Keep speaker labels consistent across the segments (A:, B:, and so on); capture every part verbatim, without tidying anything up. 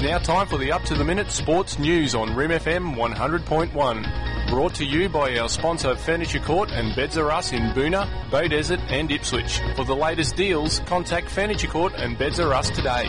A: now time for the up-to-the-minute sports news on R I M F M one hundred point one. Brought to you by our sponsor Furniture Court and Beds R Us in Boonah, Beaudesert and Ipswich. For the latest deals, contact Furniture Court and Beds R Us today.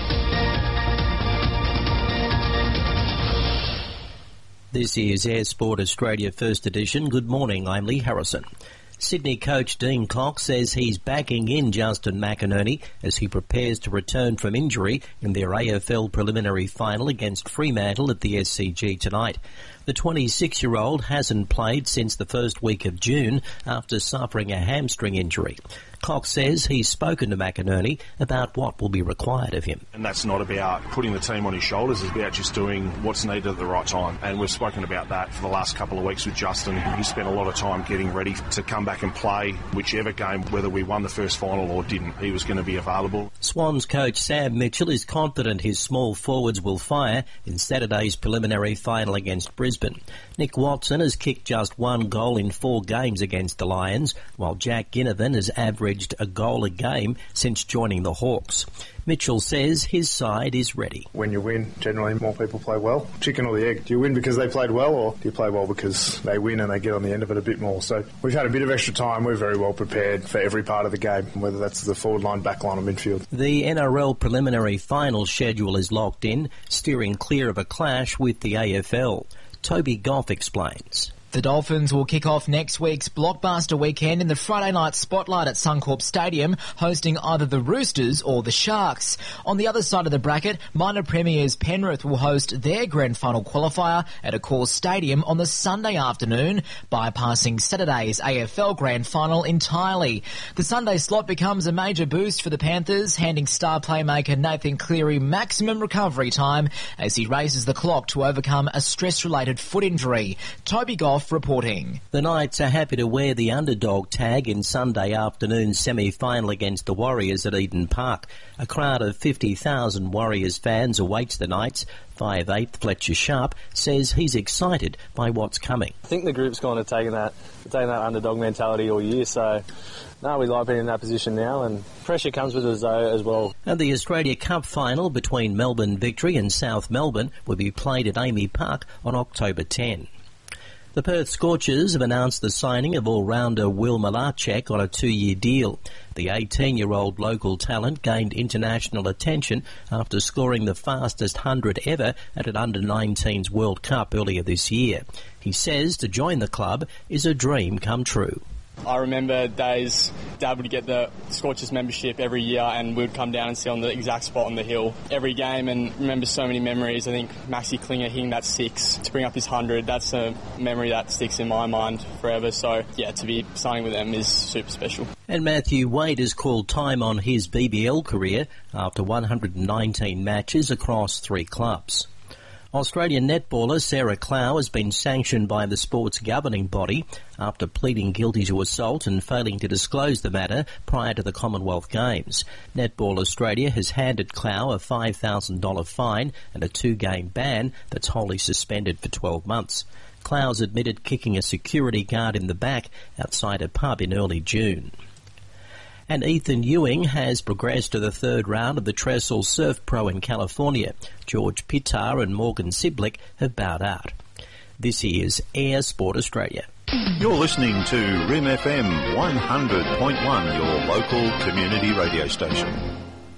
B: This is Air Sport Australia First Edition. Good morning, I'm Lee Harrison. Sydney coach Dean Cox says he's backing in Justin McInerney as he prepares to return from injury in their A F L preliminary final against Fremantle at the S C G tonight. The twenty-six-year-old hasn't played since the first week of June after suffering a hamstring injury. Cox says he's spoken to McInerney about what will be required of him.
C: And that's not about putting the team on his shoulders, it's about just doing what's needed at the right time. And we've spoken about that for the last couple of weeks with Justin. He spent a lot of time getting ready to come back and play whichever game, whether we won the first final or didn't. He was going to be available.
B: Swans coach Sam Mitchell is confident his small forwards will fire in Saturday's preliminary final against Brisbane. Nick Watson has kicked just one goal in four games against the Lions, while Jack Ginnivan has averaged a goal a game since joining the Hawks. Mitchell says his side is ready.
D: When you win, generally more people play well. Chicken or the egg? Do you win because they played well, or do you play well because they win and they get on the end of it a bit more? So we've had a bit of extra time. We're very well prepared for every part of the game, whether that's the forward line, back line or midfield.
B: The N R L preliminary final schedule is locked in, steering clear of a clash with the A F L. Toby Goff explains.
E: The Dolphins will kick off next week's blockbuster weekend in the Friday night spotlight at Suncorp Stadium, hosting either the Roosters or the Sharks. On the other side of the bracket, minor premiers Penrith will host their grand final qualifier at Accor Stadium on the Sunday afternoon, bypassing Saturday's A F L grand final entirely. The Sunday slot becomes a major boost for the Panthers, handing star playmaker Nathan Cleary maximum recovery time as he races the clock to overcome a stress-related foot injury. Toby Goff reporting.
B: The Knights are happy to wear the underdog tag in Sunday afternoon semi-final against the Warriors at Eden Park. A crowd of fifty thousand Warriors fans awaits the Knights. five eight Fletcher Sharp says he's excited by what's coming.
F: I think the group's kind of taken that, taken that underdog mentality all year, so no, we like being in that position now, and pressure comes with us though as well.
B: And the Australia Cup final between Melbourne Victory and South Melbourne will be played at Amy Park on October tenth. The Perth Scorchers have announced the signing of all-rounder Will Malarchek on a two-year deal. The eighteen-year-old local talent gained international attention after scoring the fastest hundred ever at an under nineteens World Cup earlier this year. He says to join the club is a dream come true.
G: I remember days Dad would get the Scorchers membership every year and we'd come down and sit on the exact spot on the hill every game, and remember so many memories. I think Maxi Klinger hitting that six to bring up his hundred, that's a memory that sticks in my mind forever. So yeah, to be signing with them is super special.
B: And Matthew Wade has called time on his B B L career after one hundred nineteen matches across three clubs. Australian netballer Sarah Clough has been sanctioned by the sport's governing body after pleading guilty to assault and failing to disclose the matter prior to the Commonwealth Games. Netball Australia has handed Clough a five thousand dollars fine and a two-game ban that's wholly suspended for twelve months. Clough's admitted kicking a security guard in the back outside a pub in early June. And Ethan Ewing has progressed to the third round of the Trestle Surf Pro in California. George Pittar and Morgan Siblick have bowed out. This is Air Sport Australia.
H: You're listening to R I M F M one hundred point one, your local community radio station.